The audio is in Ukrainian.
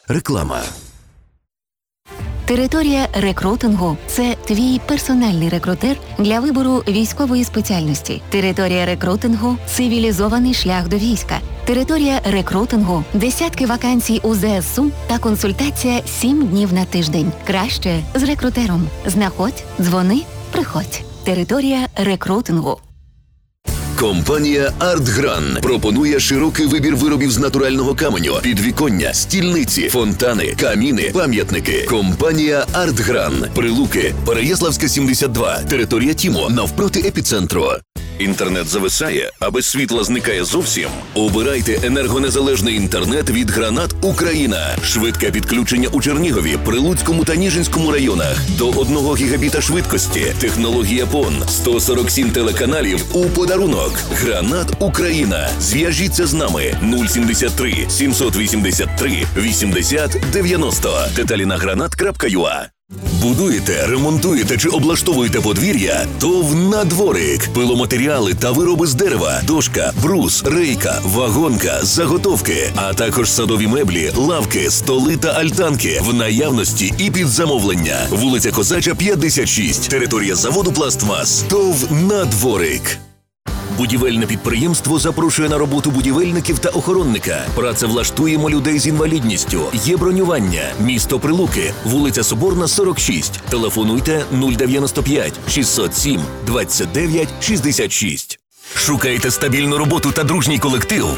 Реклама. Територія рекрутингу – це твій персональний рекрутер для вибору військової спеціальності. Територія рекрутингу – цивілізований шлях до війська. Територія рекрутингу – десятки вакансій у ЗСУ та консультація 7 днів на тиждень. Краще з рекрутером. Знаходь, дзвони, приходь. Територія рекрутингу. Компанія «Артгран» пропонує широкий вибір виробів з натурального каменю, підвіконня, стільниці, фонтани, каміни, пам'ятники. Компанія «Артгран». Прилуки, Переяславська, 72, територія ТІМО, навпроти епіцентру. Інтернет зависає, а без світла зникає зовсім? Обирайте енергонезалежний інтернет від «Гранат Україна». Швидке підключення у Чернігові, Прилуцькому та Ніжинському районах. До 1 гігабіта швидкості. Технологія ПОН. 147 телеканалів у подарунок. «Гранат Україна». Зв'яжіться з нами. 073 783 80 90. Деталі на granat.ua. Будуєте, ремонтуєте чи облаштовуєте подвір'я? ТОВ «Надворик». Пиломатеріали та вироби з дерева, дошка, брус, рейка, вагонка, заготовки, а також садові меблі, лавки, столи та альтанки в наявності і під замовлення. Вулиця Козача, 56. Територія заводу «Пластмас». ТОВ «Надворик». Будівельне підприємство запрошує на роботу будівельників та охоронника. Працевлаштуємо людей з інвалідністю. Є бронювання. Місто Прилуки. Вулиця Соборна, 46. Телефонуйте 095 607 29 66. Шукаєте стабільну роботу та дружній колектив?